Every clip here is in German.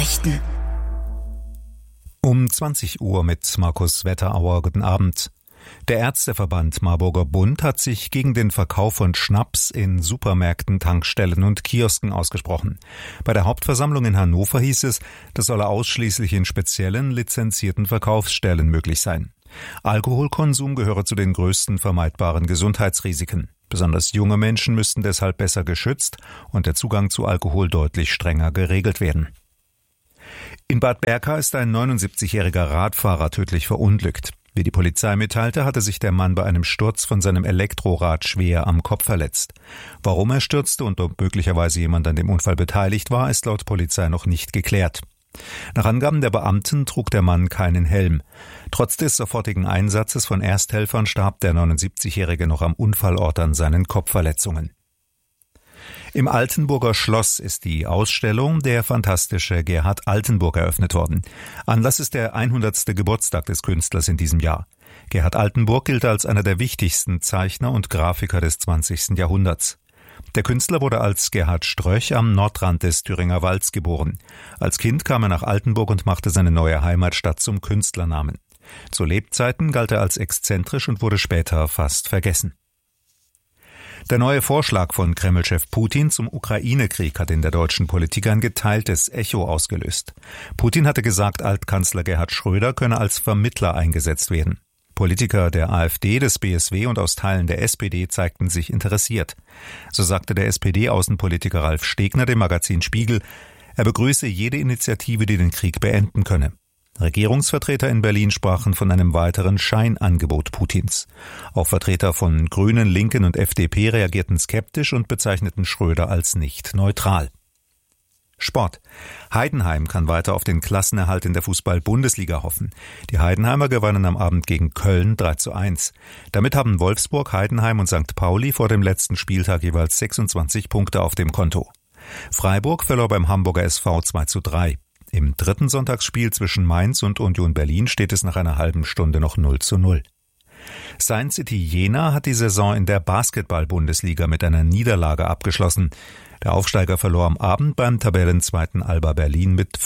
Nachrichten. Um 20 Uhr mit Markus Wetterauer. Guten Abend. Der Ärzteverband Marburger Bund hat sich gegen den Verkauf von Schnaps in Supermärkten, Tankstellen und Kiosken ausgesprochen. Bei der Hauptversammlung in Hannover hieß es, das solle ausschließlich in speziellen, lizenzierten Verkaufsstellen möglich sein. Alkoholkonsum gehöre zu den größten vermeidbaren Gesundheitsrisiken. Besonders junge Menschen müssten deshalb besser geschützt und der Zugang zu Alkohol deutlich strenger geregelt werden. In Bad Berka ist ein 79-jähriger Radfahrer tödlich verunglückt. Wie die Polizei mitteilte, hatte sich der Mann bei einem Sturz von seinem Elektrorad schwer am Kopf verletzt. Warum er stürzte und ob möglicherweise jemand an dem Unfall beteiligt war, ist laut Polizei noch nicht geklärt. Nach Angaben der Beamten trug der Mann keinen Helm. Trotz des sofortigen Einsatzes von Ersthelfern starb der 79-Jährige noch am Unfallort an seinen Kopfverletzungen. Im Altenburger Schloss ist die Ausstellung Der fantastische Gerhard Altenburg eröffnet worden. Anlass ist der 100. Geburtstag des Künstlers in diesem Jahr. Gerhard Altenburg gilt als einer der wichtigsten Zeichner und Grafiker des 20. Jahrhunderts. Der Künstler wurde als Gerhard Ströch am Nordrand des Thüringer Walds geboren. Als Kind kam er nach Altenburg und machte seine neue Heimatstadt zum Künstlernamen. Zu Lebzeiten galt er als exzentrisch und wurde später fast vergessen. Der neue Vorschlag von Kreml-Chef Putin zum Ukraine-Krieg hat in der deutschen Politik ein geteiltes Echo ausgelöst. Putin hatte gesagt, Altkanzler Gerhard Schröder könne als Vermittler eingesetzt werden. Politiker der AfD, des BSW und aus Teilen der SPD zeigten sich interessiert. So sagte der SPD-Außenpolitiker Ralf Stegner dem Magazin Spiegel, er begrüße jede Initiative, die den Krieg beenden könne. Regierungsvertreter in Berlin sprachen von einem weiteren Scheinangebot Putins. Auch Vertreter von Grünen, Linken und FDP reagierten skeptisch und bezeichneten Schröder als nicht neutral. Sport. Heidenheim kann weiter auf den Klassenerhalt in der Fußball-Bundesliga hoffen. Die Heidenheimer gewannen am Abend gegen Köln 3:1. Damit haben Wolfsburg, Heidenheim und St. Pauli vor dem letzten Spieltag jeweils 26 Punkte auf dem Konto. Freiburg verlor beim Hamburger SV 2:3. Im dritten Sonntagsspiel zwischen Mainz und Union Berlin steht es nach einer halben Stunde noch 0:0. Science City Jena hat die Saison in der Basketball-Bundesliga mit einer Niederlage abgeschlossen. Der Aufsteiger verlor am Abend beim Tabellenzweiten Alba Berlin mit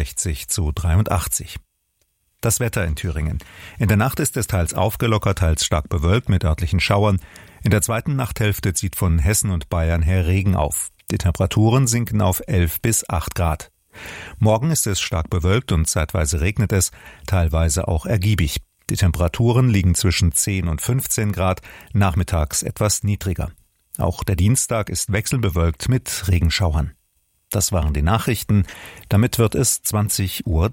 65:83. Das Wetter in Thüringen. In der Nacht ist es teils aufgelockert, teils stark bewölkt mit örtlichen Schauern. In der zweiten Nachthälfte zieht von Hessen und Bayern her Regen auf. Die Temperaturen sinken auf 11 bis 8 Grad. Morgen ist es stark bewölkt und zeitweise regnet es, teilweise auch ergiebig. Die Temperaturen liegen zwischen 10 und 15 Grad, nachmittags etwas niedriger. Auch der Dienstag ist wechselbewölkt mit Regenschauern. Das waren die Nachrichten. Damit wird es 20:03 Uhr.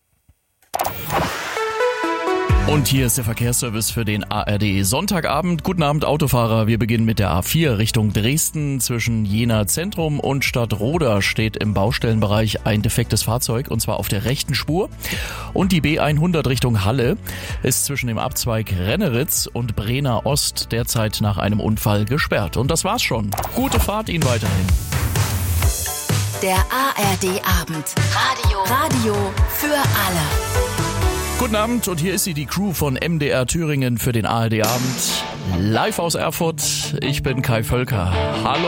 Und hier ist der Verkehrsservice für den ARD Sonntagabend. Guten Abend, Autofahrer. Wir beginnen mit der A4 Richtung Dresden. Zwischen Jena Zentrum und Stadtroda steht im Baustellenbereich ein defektes Fahrzeug, und zwar auf der rechten Spur. Und die B100 Richtung Halle ist zwischen dem Abzweig Renneritz und Brenner Ost derzeit nach einem Unfall gesperrt. Und das war's schon. Gute Fahrt Ihnen weiterhin. Der ARD Abend. Radio für alle. Guten Abend, und hier ist sie, die Crew von MDR Thüringen für den ARD Abend. Live aus Erfurt. Ich bin Kai Völker. Hallo.